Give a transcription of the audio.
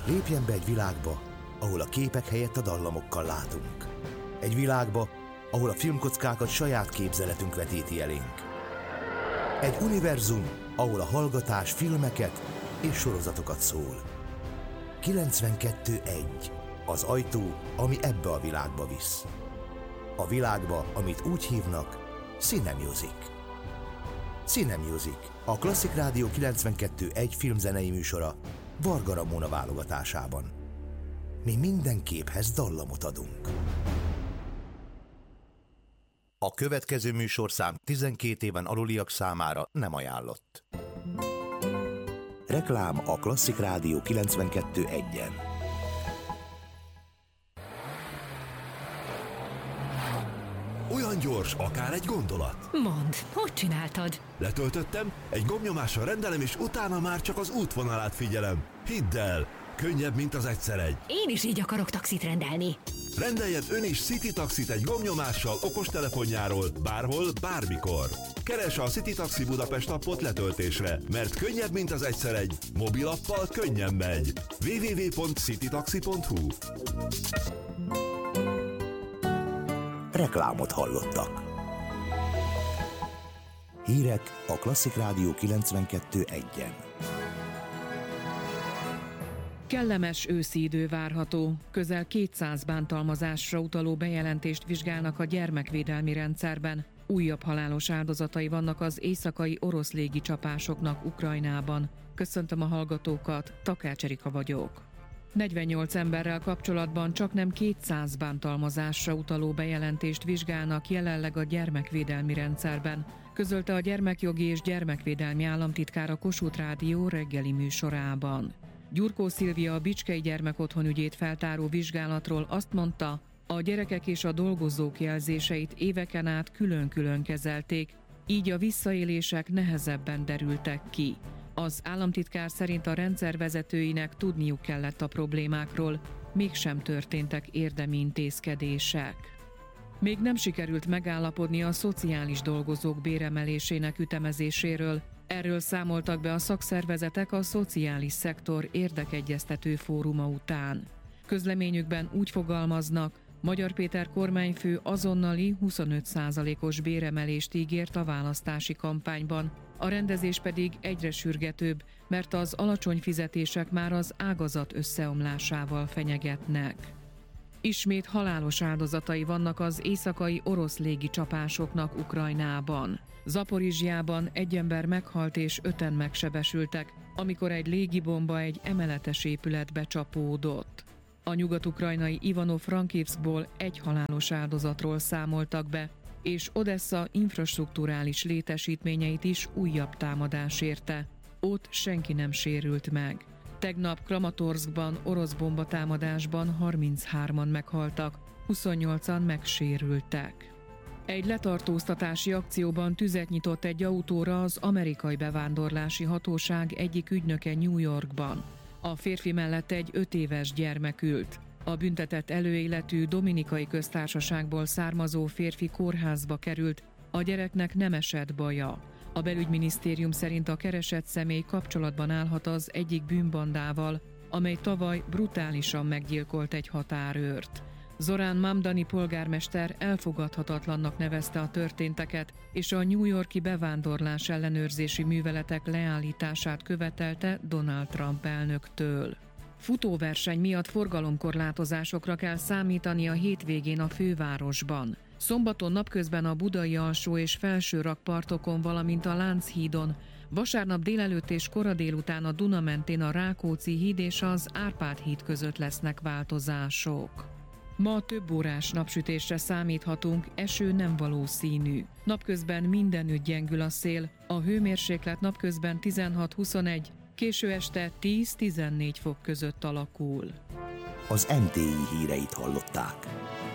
Lépjen be egy világba, ahol a képek helyett a dallamokkal látunk. Egy világba, ahol a filmkockákat saját képzeletünk vetíti elénk. Egy univerzum, ahol a hallgatás filmeket és sorozatokat szól. 92.1. Az ajtó, ami ebbe a világba visz. A világba, amit úgy hívnak, Cinemusic. Cinemusic, a Klasszik Rádió 92.1 filmzenei műsora Varga Ramona válogatásában. Mi minden képhez dallamot adunk. A következő műsorszám 12 éven aluliak számára nem ajánlott. Reklám a Klasszik Rádió 92.1-en. Olyan gyors, akár egy gondolat. Mondd, hogy csináltad? Letöltöttem, egy gombnyomással rendelem, és utána már csak az útvonalát figyelem. Hidd el, könnyebb, mint az egyszer egy. Én is így akarok taxit rendelni. Rendeljen ön is City Taxit egy gombnyomással okostelefonjáról, bárhol, bármikor. Keresse a City Taxi Budapest appot letöltésre, mert könnyebb, mint az egyszer egy. Mobilappal könnyen megy. www.citytaxi.hu. Reklámot hallottak. Hírek a Klasszik Rádió 92.1-en. Kellemes őszi idő várható. Közel 200 bántalmazásra utaló bejelentést vizsgálnak a gyermekvédelmi rendszerben. Újabb halálos áldozatai vannak az éjszakai orosz légicsapásoknak Ukrajnában. Köszöntöm a hallgatókat, Takács Erika vagyok. 48 emberrel kapcsolatban csaknem 200 bántalmazásra utaló bejelentést vizsgálnak jelenleg a gyermekvédelmi rendszerben, közölte a Gyermekjogi és Gyermekvédelmi Államtitkár a Kossuth Rádió reggeli műsorában. Gyurkó Szilvia a Bicskei Gyermekotthon ügyét feltáró vizsgálatról azt mondta, a gyerekek és a dolgozók jelzéseit éveken át külön-külön kezelték, így a visszaélések nehezebben derültek ki. Az államtitkár szerint a rendszer vezetőinek tudniuk kellett a problémákról, mégsem történtek érdemi intézkedések. Még nem sikerült megállapodni a szociális dolgozók béremelésének ütemezéséről. Erről számoltak be a szakszervezetek a Szociális Szektor érdekegyeztető fóruma után. Közleményükben úgy fogalmaznak, Magyar Péter kormányfő azonnali 25%-os béremelést ígért a választási kampányban, a rendezés pedig egyre sürgetőbb, mert az alacsony fizetések már az ágazat összeomlásával fenyegetnek. Ismét halálos áldozatai vannak az éjszakai orosz légicsapásoknak Ukrajnában. Zaporizsjában egy ember meghalt és 5-en megsebesültek, amikor egy légibomba egy emeletes épületbe csapódott. A nyugat-ukrajnai Ivano-Frankivszkból egy halálos áldozatról számoltak be, és Odessa infrastrukturális létesítményeit is újabb támadás érte. Ott senki nem sérült meg. Tegnap Kramatorszkban orosz bombatámadásban 33-an meghaltak, 28-an megsérültek. Egy letartóztatási akcióban tüzet nyitott egy autóra az amerikai bevándorlási hatóság egyik ügynöke New Yorkban. A férfi mellett egy 5 éves gyermek ült. A büntetett előéletű Dominikai Köztársaságból származó férfi kórházba került, a gyereknek nem esett baja. A belügyminisztérium szerint a keresett személy kapcsolatban állhat az egyik bűnbandával, amely tavaly brutálisan meggyilkolt egy határőrt. Zorán Mamdani polgármester elfogadhatatlannak nevezte a történteket, és a New York-i bevándorlás ellenőrzési műveletek leállítását követelte Donald Trump elnöktől. Futóverseny miatt forgalomkorlátozásokra kell számítani a hétvégén a fővárosban. Szombaton napközben a budai alsó és felső rakpartokon, valamint a Lánchídon, vasárnap délelőtt és kora délután a Duna mentén a Rákóczi híd és az Árpád híd között lesznek változások. Ma több órás napsütésre számíthatunk, eső nem valószínű. Napközben mindenütt gyengül a szél, a hőmérséklet napközben 16-21, késő este 10-14 fok között alakul. Az MTI híreit hallották.